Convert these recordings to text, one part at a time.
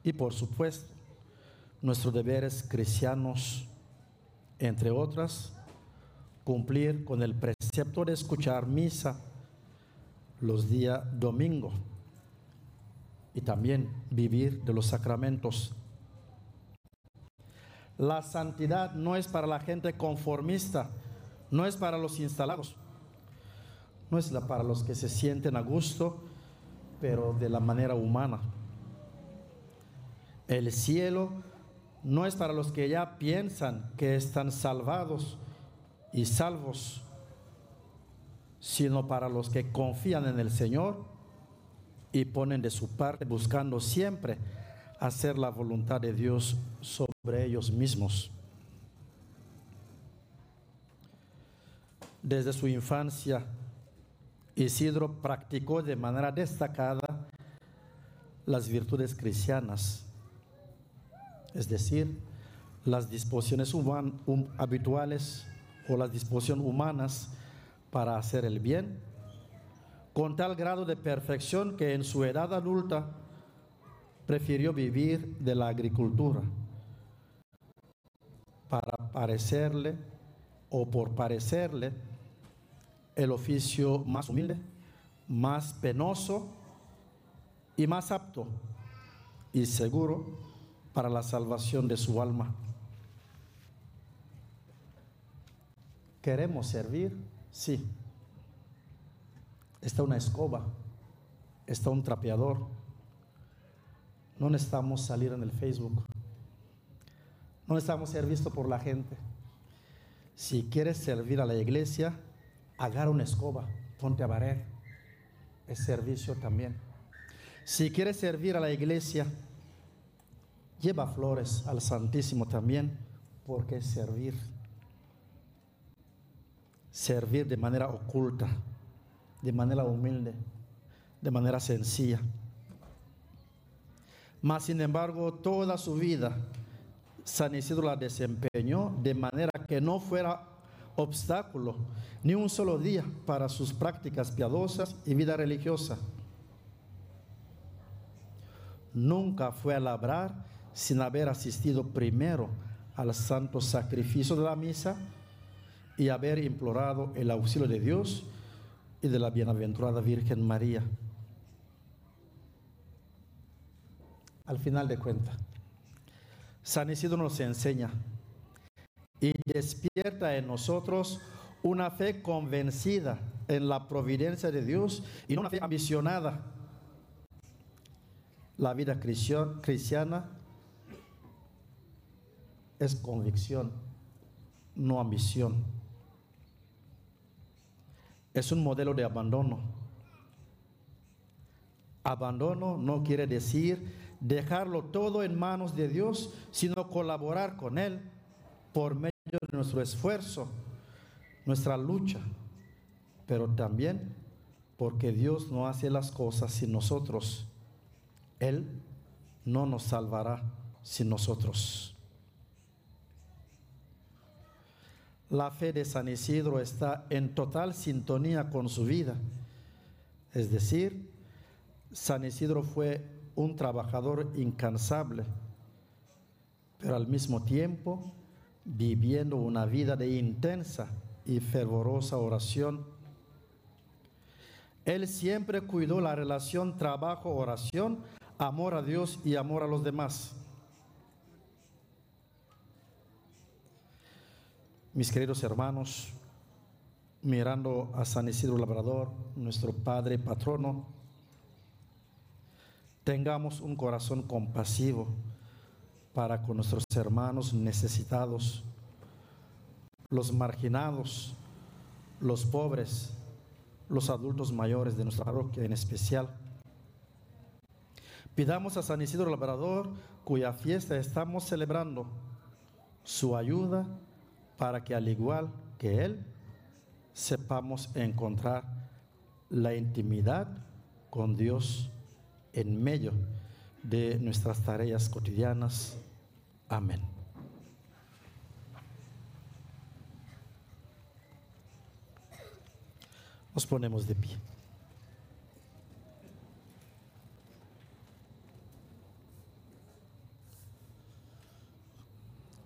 Y por supuesto, nuestros deberes cristianos, entre otras, cumplir con el precepto de escuchar misa los días domingo y también vivir de los sacramentos. La santidad no es para la gente conformista, no es para los instalados, no es para los que se sienten a gusto, pero de la manera humana. El cielo no es para los que ya piensan que están salvados y salvos, sino para los que confían en el Señor y ponen de su parte, buscando siempre hacer la voluntad de Dios sobre ellos mismos. Desde su infancia, Isidro practicó de manera destacada las virtudes cristianas, es decir, las disposiciones habituales o las disposiciones humanas para hacer el bien, con tal grado de perfección que en su edad adulta prefirió vivir de la agricultura para parecerle o por parecerle el oficio más humilde, más penoso y más apto y seguro para la salvación de su alma. ¿Queremos servir? Sí. Está una escoba, está un trapeador. No necesitamos salir en el Facebook. No necesitamos ser vistos por la gente. Si quieres servir a la iglesia, agarra una escoba, ponte a barrer. Es servicio también. Si quieres servir a la iglesia, lleva flores al Santísimo también, porque es servir. Servir de manera oculta, de manera humilde, de manera sencilla. Mas, sin embargo, toda su vida, San Isidro la desempeñó de manera que no fuera obstáculo ni un solo día para sus prácticas piadosas y vida religiosa. Nunca fue a labrar sin haber asistido primero al santo sacrificio de la misa y haber implorado el auxilio de Dios y de la bienaventurada Virgen María. Al final de cuentas, San Isidro nos enseña y despierta en nosotros una fe convencida en la providencia de Dios y no una fe ambicionada. La vida cristiana es convicción, no ambición. Es un modelo de abandono. Abandono no quiere decir dejarlo todo en manos de Dios, sino colaborar con Él por medio de nuestro esfuerzo, nuestra lucha, pero también porque Dios no hace las cosas sin nosotros. Él no nos salvará sin nosotros. La fe de San Isidro está en total sintonía con su vida. Es decir, San Isidro fue un trabajador incansable, pero al mismo tiempo viviendo una vida de intensa y fervorosa oración. Él siempre cuidó la relación trabajo-oración, amor a Dios y amor a los demás. Mis queridos hermanos, mirando a San Isidro Labrador, nuestro Padre patrono, tengamos un corazón compasivo para con nuestros hermanos necesitados, los marginados, los pobres, los adultos mayores de nuestra parroquia en especial. Pidamos a San Isidro Labrador, cuya fiesta estamos celebrando, su ayuda para que, al igual que Él, sepamos encontrar la intimidad con Dios en medio de nuestras tareas cotidianas. Amén. Nos ponemos de pie.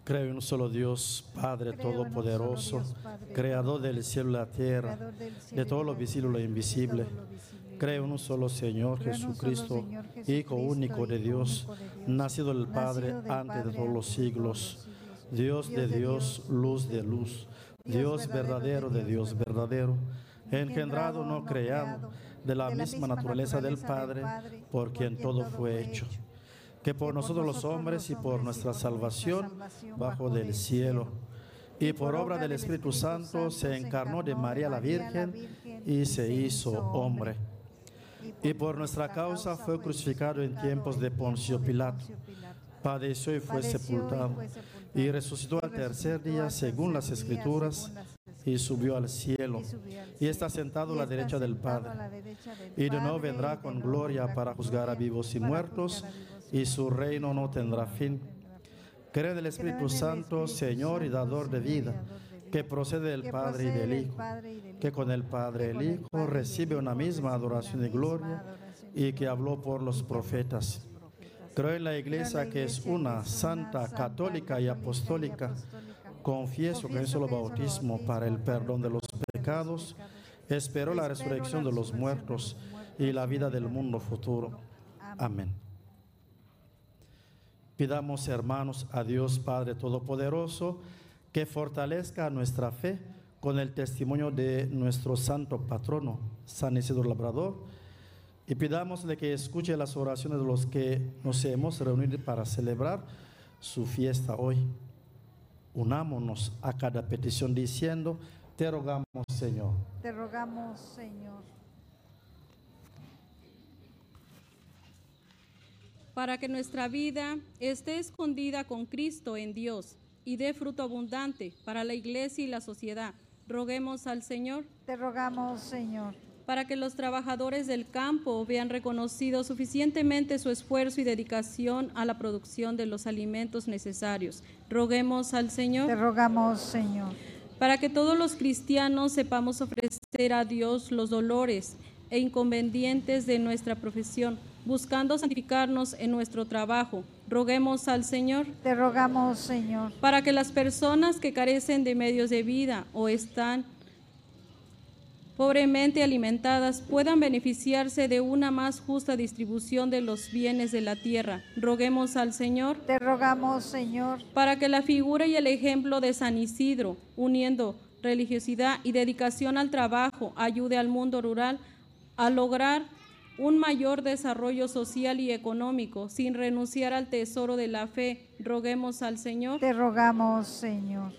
Creo en un solo Dios, Padre Todopoderoso, Creador del cielo y la tierra, de todo lo visible y lo invisible. Creo en un solo Señor Jesucristo, Hijo único de Dios, nacido del Padre antes de todos los siglos. Dios de Dios, luz de luz, Dios verdadero de Dios verdadero, engendrado, no creado, de la misma naturaleza del Padre, por quien todo fue hecho, que por nosotros los hombres y por nuestra salvación bajo del cielo, y por obra del Espíritu Santo se encarnó de María la Virgen y se hizo hombre. Y por nuestra causa fue crucificado en tiempos de Poncio Pilato. Padeció y fue sepultado, y resucitó al tercer día según las Escrituras, y subió al cielo, y está sentado a la derecha del Padre. Y de nuevo vendrá con gloria para juzgar a vivos y muertos, y su reino no tendrá fin. Creo en el Espíritu Santo, Señor y dador de vida, que procede del Padre y del Hijo, que con el Padre y el Hijo recibe una misma adoración y gloria, y que habló por los profetas. Creo en la Iglesia, que es una, santa, católica y apostólica. Confieso que es solo bautismo para el perdón de los pecados. Espero la resurrección de los muertos y la vida del mundo futuro. Amén. Pidamos, hermanos, a Dios Padre Todopoderoso, que fortalezca nuestra fe con el testimonio de nuestro santo patrono, San Isidro Labrador, y pidámosle que escuche las oraciones de los que nos hemos reunido para celebrar su fiesta hoy. Unámonos a cada petición diciendo: te rogamos, Señor. Te rogamos, Señor. Para que nuestra vida esté escondida con Cristo en Dios y dé fruto abundante para la Iglesia y la sociedad, roguemos al Señor. Te rogamos, Señor. Para que los trabajadores del campo vean reconocido suficientemente su esfuerzo y dedicación a la producción de los alimentos necesarios, roguemos al Señor. Te rogamos, Señor. Para que todos los cristianos sepamos ofrecer a Dios los dolores e inconvenientes de nuestra profesión, buscando santificarnos en nuestro trabajo, roguemos al Señor. Te rogamos, Señor. Para que las personas que carecen de medios de vida o están pobremente alimentadas puedan beneficiarse de una más justa distribución de los bienes de la tierra, roguemos al Señor. Te rogamos, Señor. Para que la figura y el ejemplo de San Isidro, uniendo religiosidad y dedicación al trabajo, ayude al mundo rural a lograr un mayor desarrollo social y económico, sin renunciar al tesoro de la fe, roguemos al Señor. Te rogamos, Señor.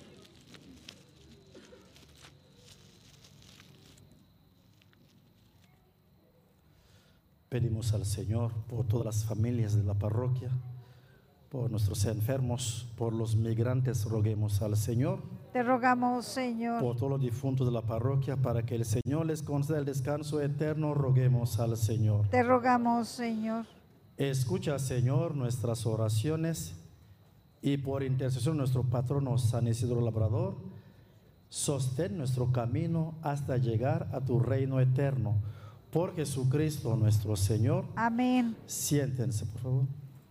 Pedimos al Señor por todas las familias de la parroquia, por nuestros enfermos, por los migrantes, roguemos al Señor. Te rogamos, Señor. Por todos los difuntos de la parroquia, para que el Señor les conceda el descanso eterno, roguemos al Señor. Te rogamos, Señor. Escucha, Señor, nuestras oraciones, y por intercesión de nuestro patrono San Isidro Labrador, sostén nuestro camino hasta llegar a tu reino eterno. Por Jesucristo nuestro Señor. Amén. Siéntense, por favor.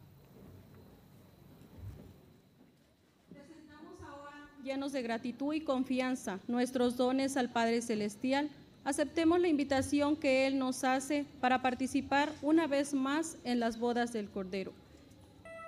Presentamos ahora, llenos de gratitud y confianza, nuestros dones al Padre Celestial. Aceptemos la invitación que Él nos hace para participar una vez más en las bodas del Cordero.